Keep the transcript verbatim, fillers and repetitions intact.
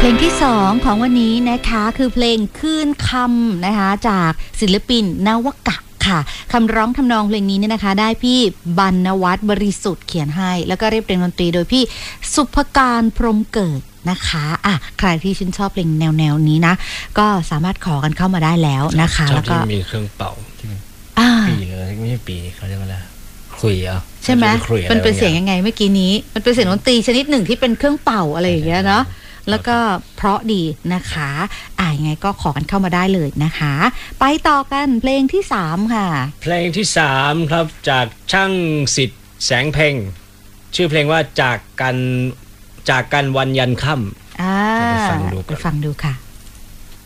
เพลงที่สองของวันนี้นะคะคือเพลงคลื่นคำนะคะจากศิลปินนวกะค่ะคำร้องทำนองเพลงนี้เนี่ยนะคะได้พี่บรรณวัฒน์บริสุทธิ์เขียนให้แล้วก็เรียบเรียงดนตรีโดยพี่สุภการพรหมเกิดนะคะอ่ะใครที่ชื่นชอบเพลงแนวๆนี้นะก็สามารถขอกันเข้ามาได้แล้วนะคะแล้วก็มีเครื่องเป่าที่ปีเลยไม่ใช่ปีเขาเรียกว่าอะไรขลุ่ยอ่ะใช่ไหมมันเป็นเสียงยังไงเมื่อกี้นี้มันเป็นเสียงดนตรีชนิดหนึ่งที่เป็นเครื่องเป่าอะไรอย่างเงี้ยเนาะแล้วก็เพราะดีนะคะอ่ายังไงก็ขอกันเข้ามาได้เลยนะคะไปต่อกันเพลงที่สามค่ะเพลงที่สามครับจากช่างสิทธิ์แสงเพ็งชื่อเพลงว่าจากกันจากกันวันยันค่ำอ่าไปฟังดูค่ะ